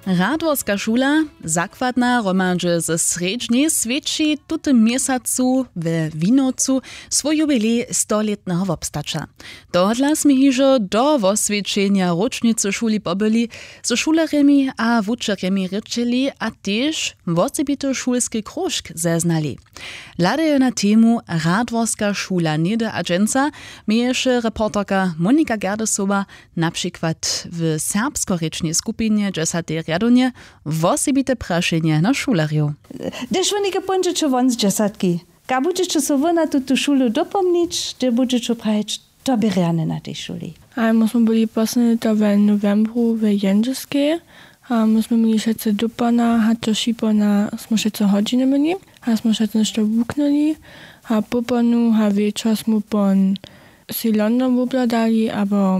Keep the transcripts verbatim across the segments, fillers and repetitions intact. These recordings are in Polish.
Radworska šula, zakładna romadže ze sredźnej svědčí tutym měsacu we Winovcu svoj jubilej stoletného wobstacza. Dohodla sme hižo do osvědčenia ročnice šuli pobyli, so šuleremi a wučeremi rečeli a tež wosebito šulski kružk zeznali. Ladejo na tému Radworska šula Nede a dženca mieješe reporterka Monika Gerdesowa na przykład w serbskorečnej skupinie dziesiątej Radonie wosebite praszenie na šulerju. Gdyż wonike pączyczo won z dziesiątki. Ga budżecho so wona tu szulu dopomnieć, gdy budżecho prajeć to bierane na tej szuli. A my jsme byli poslední to v novembru v Jędrskiej. A my jsme měli všetce dopana, a to šipona jsme všetce hodiny měli. A jsme všetce nešto vuknuli. A poponu, a večer jsme pon si London obladali, abo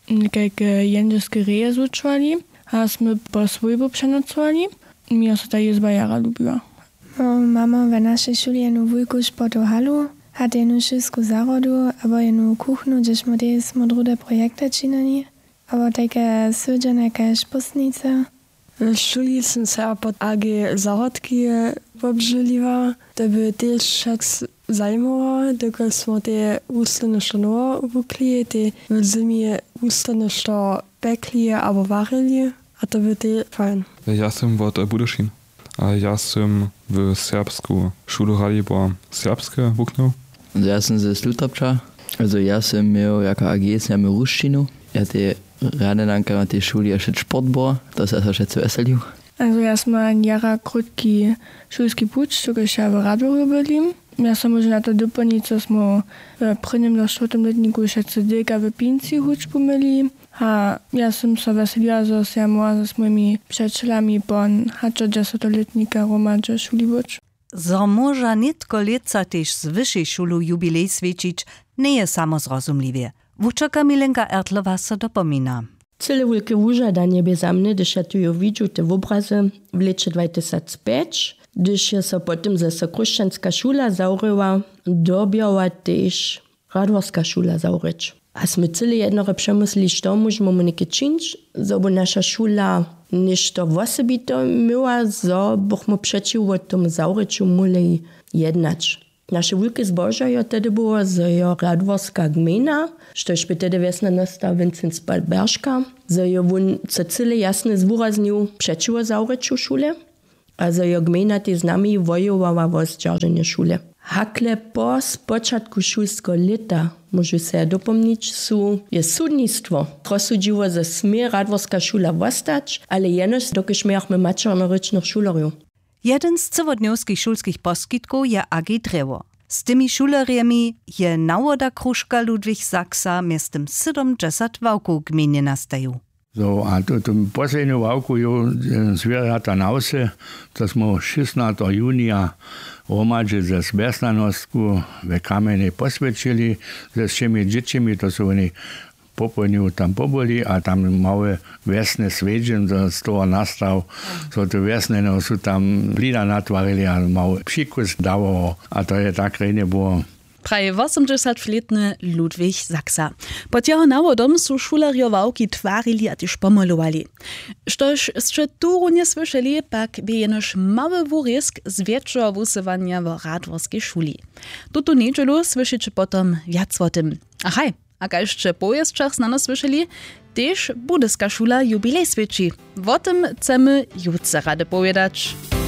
někde Jędrskiej reje zúčovali. A jsme po svojbu přenocovali. Mě se ta jezba jara lubila. No, mama v našej šuli jednu vujku športovú halu. Hat jednu wszystko zarodu, aber jednu kuchnu, gdzieś my też modrude projekty czynili. Aber takie sadzone jakaś postnice. W szuli jsem se pod A G zarodki obžiliva, to by też však zajímavé, dokud jsme te ústane štonovo uvukli, te v zimi ústane što pekli abo varili, a to by te fajn. Ja jsem od Budyšin, a ja jsem w serbsku šulu Radibor serbske vuknul. Ja jsem ze Slutopča, also ja jsem měl jako A G jsem měl ruštinu. Ja te ráda nanka na té šuli ještě sportbor, to se ještě co veselil. Also ja jsem ein jara krótki šulski puč, tokož ja v Radboru bylim. Ja jsem možná na to doplnit, co jsme v prvním do čtvrtém letníku ještě děka v Pinci hudžbu měli. A ja jsem se veselila, že jsem mohla s mojimi přátelami pon hačo desetletníka romadže šuli buč. Zo może nitko leca tež z wyższej szulu jubilej svědčić, nie je samozrozumliwie. Wuczaka Milenka Ertlowa se dopomina. Cyle wielkie wużadanie za mnie, gdyż ja tu jo widzę te obrazy w lecie dwa tysiące pięć, gdyż się potem zase chrześcijańska szula zauryła, dobiała też Radworska szula zauryć. A sme cyle jednore przemyśleli, że możemy mu niekie czynić, żeby nasza szula nešto wosebito miała, zo bochmo przeciw o tym zauryczu mogli jednać. Nasze wielkie zboża wtedy było, że jo Radworska gmina, štož by tedy wiesna nastał Vincent Spalberżka, że jo won co cyle jasne zwuraznił przeciw zauryczu szule, a że jo gmina te z nami wojowała o zdzierżenie szule. Hakle po spočatku šulskiego leta, môžu sa dopomniť, sú, je súdnictvo. Rozsúdiło, že smie Radworska šula vostać, ale jenož dokiž miachme mačernorečných šulerov. Jeden z cywodniowskich szulskich poskitków je A G Drewo. Z tymi szuleriami je nawoda krużka Ludwig Saksa miestem siedemdziesiąt wałków gminie nastaju. So, a to, to poslednú vavku jo zvierata na ose, to smo šestnásteho junija romadže ze Sberstanostku ve Kamenej posvedčili, ze všemi džičimi, to sú oni popolniu tam poboli a tam małe vesne svedžen z toho nastav. So to vesne no, sú tam blída natvarili a mal pšikus davo a to je tak rejne było. Praje osemdziesiątletny Ludwig Saksa. Pod jeho nawodom su šulerjo wałki twarili a też pomalowali. Štož jeszcze tu nie słyszeli, pak by jenoż mały wórysk z wieczora wusywania w Radworskiej szuli. Tutu niedzielu słyszycie potom wiac o tym. Achaj, a jeszcze po jeszcze znano słyszeli, też Budyska szula jubilej svědčí. O tym chcemy jutro rady powiedzieć.